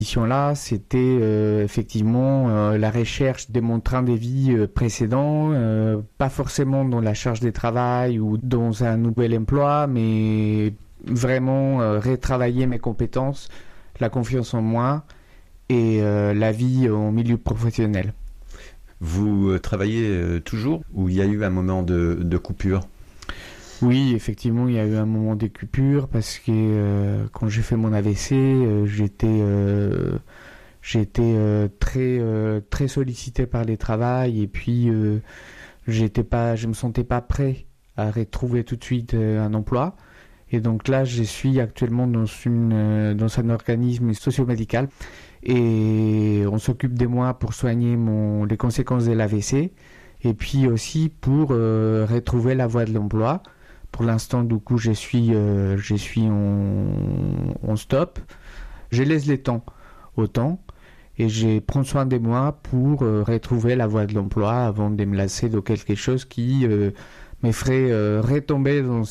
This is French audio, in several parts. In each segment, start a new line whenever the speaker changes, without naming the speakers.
Là, c'était effectivement la recherche de mon train de vie précédent, pas forcément dans la charge de travail ou dans un nouvel emploi, mais vraiment retravailler mes compétences, la confiance en moi et la vie au milieu professionnel.
Vous travaillez toujours ou il y a eu un moment de coupure ?
Oui, effectivement, il y a eu un moment de coupure parce que quand j'ai fait mon AVC, j'étais très sollicité par les travails et puis je me sentais pas prêt à retrouver tout de suite un emploi. Et donc là, je suis actuellement dans un organisme socio-médical et on s'occupe de moi pour soigner les conséquences de l'AVC et puis aussi pour retrouver la voie de l'emploi. Pour l'instant, du coup, je suis en stop. Je laisse le temps au temps et je prends soin de moi pour retrouver la voie de l'emploi avant de me lasser de quelque chose qui me ferait retomber dans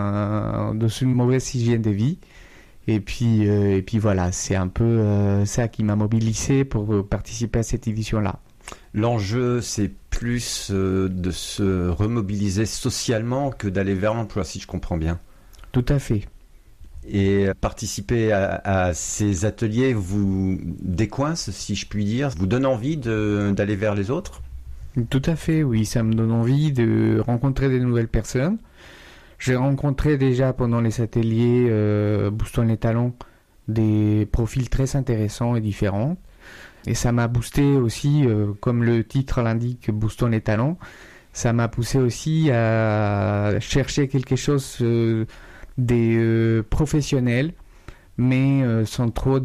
une mauvaise hygiène de vie. Et puis voilà, c'est un peu ça qui m'a mobilisé pour participer à cette édition-là.
L'enjeu, c'est plus de se remobiliser socialement que d'aller vers l'emploi, si je comprends bien.
Tout à fait.
Et participer à ces ateliers vous décoince, si je puis dire, vous donne envie d'aller vers les autres ?
Tout à fait, oui, ça me donne envie de rencontrer des nouvelles personnes. J'ai rencontré déjà pendant les ateliers Boostons les talents des profils très intéressants et différents. Et ça m'a boosté aussi, comme le titre l'indique, Boostons les talents. Ça m'a poussé aussi à chercher quelque chose des professionnels, mais sans trop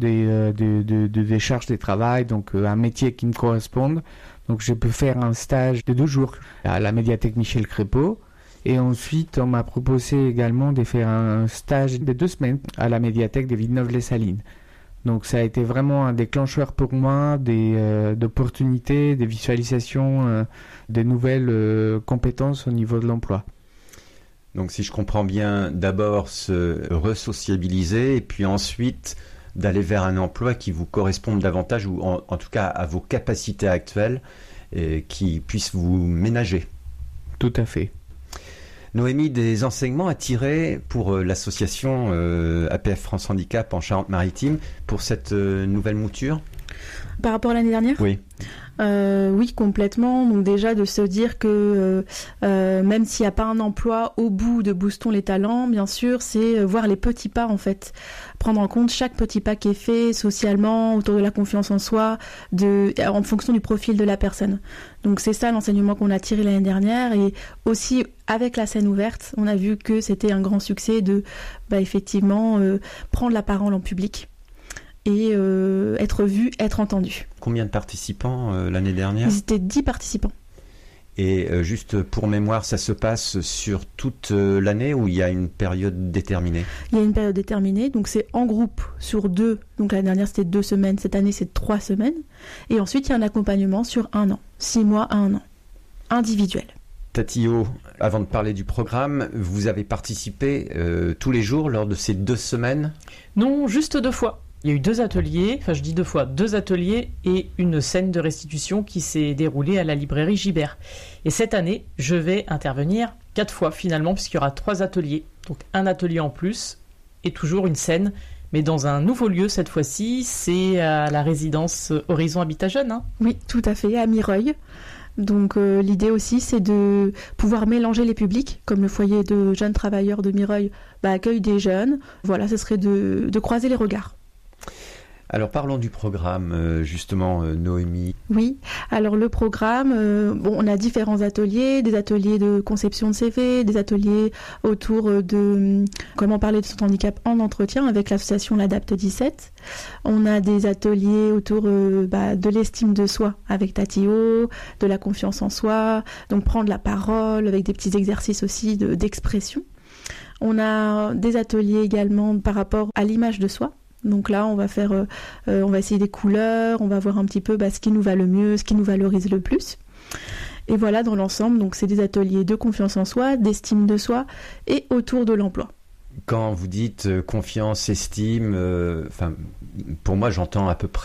des charges de travail, donc un métier qui me corresponde. Donc je peux faire un stage de 2 jours à la médiathèque Michel Crépeau. Et ensuite, on m'a proposé également de faire un stage de 2 semaines à la médiathèque de Villeneuve-les-Salines. Donc ça a été vraiment un déclencheur pour moi d'opportunités, des visualisations, de nouvelles compétences au niveau de l'emploi.
Donc si je comprends bien, d'abord se resociabiliser et puis ensuite d'aller vers un emploi qui vous corresponde davantage ou en tout cas à vos capacités actuelles et qui puisse vous ménager.
Tout à fait.
Noémie, des enseignements à tirer pour l'association APF France Handicap en Charente-Maritime pour cette nouvelle mouture ?
Par rapport à l'année dernière ?
Oui.
Oui, complètement. Donc déjà de se dire que même s'il n'y a pas un emploi au bout de Boostons les talents, bien sûr, c'est voir les petits pas en fait. Prendre en compte chaque petit pas qui est fait socialement, autour de la confiance en soi, en fonction du profil de la personne. Donc c'est ça l'enseignement qu'on a tiré l'année dernière et aussi avec la scène ouverte, on a vu que c'était un grand succès de effectivement prendre la parole en public. Et être vu, être entendu.
Combien de participants l'année dernière ?
Ils étaient 10 participants.
Et juste pour mémoire, ça se passe sur toute l'année ou il y a une période déterminée ?
Il y a une période déterminée, donc c'est en groupe sur 2. Donc l'année dernière c'était 2 semaines, cette année c'est 3 semaines. Et ensuite il y a un accompagnement sur 1 an, 6 mois à 1 an, individuel.
Tatio, avant de parler du programme, vous avez participé tous les jours lors de ces 2 semaines ?
Non, juste 2 fois. Il y a eu 2 ateliers, enfin je dis 2 fois, 2 ateliers et une scène de restitution qui s'est déroulée à la librairie Gibert. Et cette année, je vais intervenir 4 fois finalement, puisqu'il y aura 3 ateliers. Donc un atelier en plus et toujours une scène, mais dans un nouveau lieu cette fois-ci, c'est à la résidence Horizon Habitat Jeune. Hein.
Oui, tout à fait, à Mireuil. Donc l'idée aussi, c'est de pouvoir mélanger les publics, comme le foyer de jeunes travailleurs de Mireuil accueille des jeunes. Voilà, ce serait de croiser les regards.
Alors parlons du programme, justement, Noémie.
Oui, alors le programme, on a différents ateliers, des ateliers de conception de CV, des ateliers autour de comment parler de son handicap en entretien avec l'association l'Adapte 17. On a des ateliers autour de l'estime de soi avec Tatio, de la confiance en soi, donc prendre la parole avec des petits exercices aussi d'expression. On a des ateliers également par rapport à l'image de soi. Donc là, on va essayer des couleurs, on va voir un petit peu ce qui nous va le mieux, ce qui nous valorise le plus. Et voilà, dans l'ensemble, donc c'est des ateliers de confiance en soi, d'estime de soi et autour de l'emploi.
quand vous dites confiance, estime, pour moi j'entends à peu près